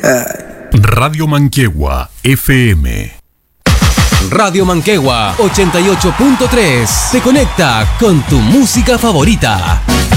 Radio Manquehue, FM. Radio Manquehue 88.3 te conecta con tu música favorita.